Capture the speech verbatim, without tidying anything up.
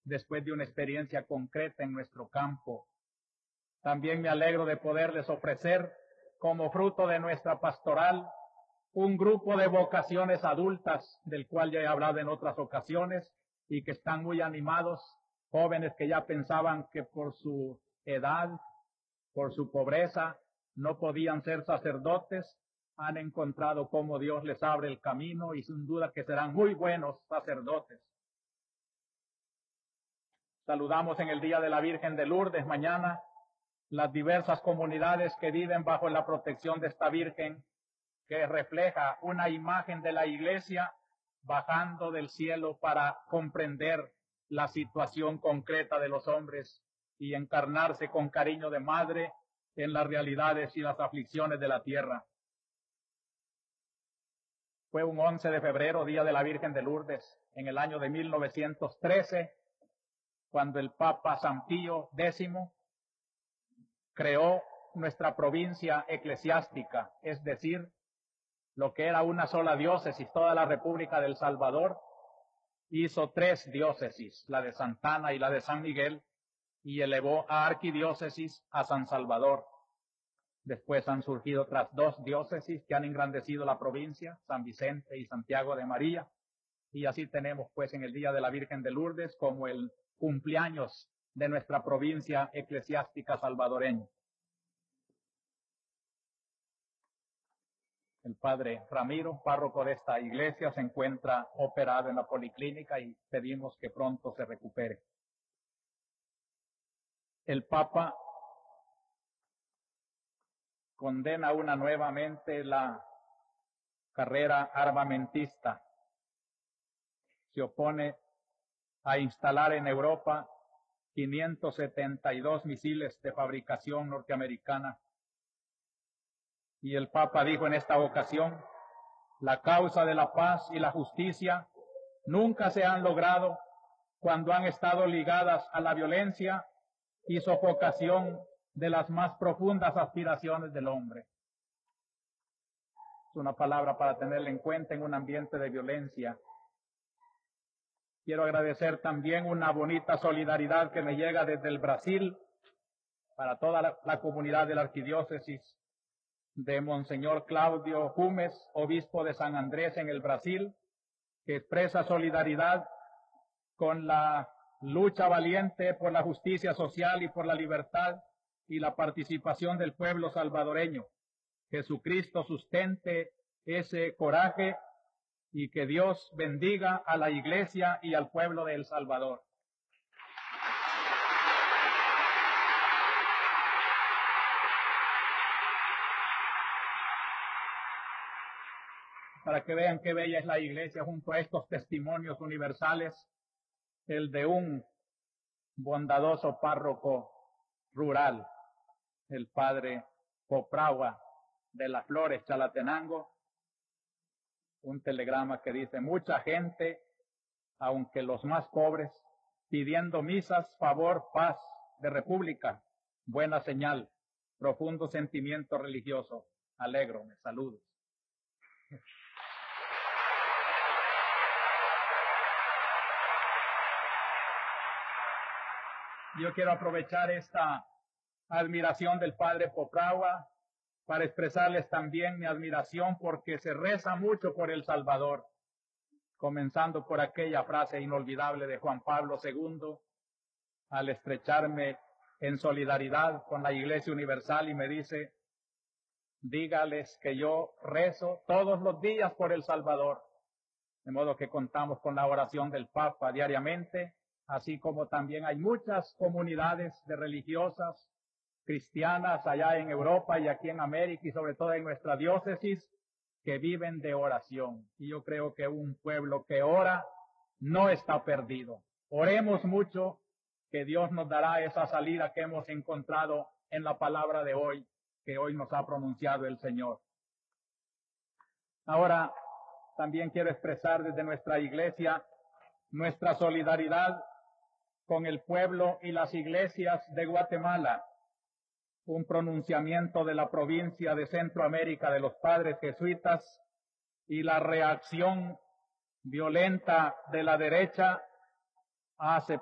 después de una experiencia concreta en nuestro campo. También me alegro de poderles ofrecer, como fruto de nuestra pastoral, un grupo de vocaciones adultas, del cual ya he hablado en otras ocasiones, y que están muy animados, jóvenes que ya pensaban que por su edad, por su pobreza, no podían ser sacerdotes, han encontrado cómo Dios les abre el camino y sin duda que serán muy buenos sacerdotes. Saludamos en el Día de la Virgen de Lourdes mañana las diversas comunidades que viven bajo la protección de esta Virgen, que refleja una imagen de la Iglesia bajando del cielo para comprender la situación concreta de los hombres y encarnarse con cariño de madre en las realidades y las aflicciones de la tierra. Fue un once de febrero, Día de la Virgen de Lourdes, en el año de mil novecientos trece, cuando el Papa San Pío décimo creó nuestra provincia eclesiástica, es decir, lo que era una sola diócesis, toda la República del Salvador, hizo tres diócesis, la de Santa Ana y la de San Miguel, y elevó a arquidiócesis a San Salvador. Después han surgido otras dos diócesis que han engrandecido la provincia, San Vicente y Santiago de María, y así tenemos pues en el Día de la Virgen de Lourdes como el cumpleaños de nuestra provincia eclesiástica salvadoreña. El padre Ramiro, párroco de esta iglesia, se encuentra operado en la policlínica y pedimos que pronto se recupere. El Papa condena una nuevamente la carrera armamentista. Se opone a instalar en Europa quinientos setenta y dos misiles de fabricación norteamericana. Y el Papa dijo en esta ocasión, la causa de la paz y la justicia nunca se han logrado cuando han estado ligadas a la violencia y sofocación de las más profundas aspiraciones del hombre. Es una palabra para tenerla en cuenta en un ambiente de violencia. Quiero agradecer también una bonita solidaridad que me llega desde el Brasil para toda la, la comunidad de la arquidiócesis de Monseñor Claudio Jumes, obispo de San Andrés en el Brasil, que expresa solidaridad con la lucha valiente por la justicia social y por la libertad y la participación del pueblo salvadoreño. Jesucristo sustente ese coraje y que Dios bendiga a la Iglesia y al pueblo de El Salvador. Para que vean qué bella es la Iglesia junto a estos testimonios universales, el de un bondadoso párroco rural, el padre Popragua de Las Flores, Chalatenango, un telegrama que dice, mucha gente, aunque los más pobres, pidiendo misas, favor, paz, de república, buena señal, profundo sentimiento religioso, alegro, saludos. Yo quiero aprovechar esta admiración del padre Popragua para expresarles también mi admiración porque se reza mucho por El Salvador, comenzando por aquella frase inolvidable de Juan Pablo segundo, al estrecharme en solidaridad con la Iglesia Universal y me dice, dígales que yo rezo todos los días por El Salvador, de modo que contamos con la oración del Papa diariamente, así como también hay muchas comunidades de religiosas cristianas allá en Europa y aquí en América y sobre todo en nuestra diócesis que viven de oración. Y yo creo que un pueblo que ora no está perdido. Oremos mucho, que Dios nos dará esa salida que hemos encontrado en la palabra de hoy, que hoy nos ha pronunciado el Señor. Ahora, también quiero expresar desde nuestra iglesia nuestra solidaridad con el pueblo y las iglesias de Guatemala. Un pronunciamiento de la provincia de Centroamérica de los padres jesuitas y la reacción violenta de la derecha hace